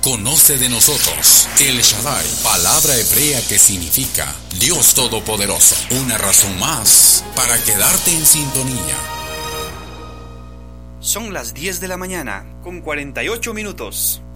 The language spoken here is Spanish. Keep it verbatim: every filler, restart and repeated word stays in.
Conoce de nosotros. El Shaddai, palabra hebrea que significa Dios Todopoderoso. Una razón más para quedarte en sintonía. Son las diez de la mañana con cuarenta y ocho minutos.